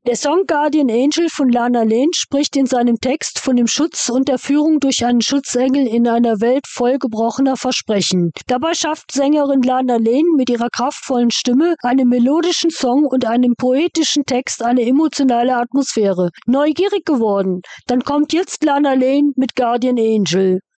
Der Song Guardian Angel von Lana Lane spricht in seinem Text von dem Schutz und der Führung durch einen Schutzengel in einer Welt voll gebrochener Versprechen. Dabei schafft Sängerin Lana Lane mit ihrer kraftvollen Stimme, einem melodischen Song und einem poetischen Text eine emotionale Atmosphäre. Neugierig geworden? Dann kommt jetzt Lana Lane mit Guardian Angel.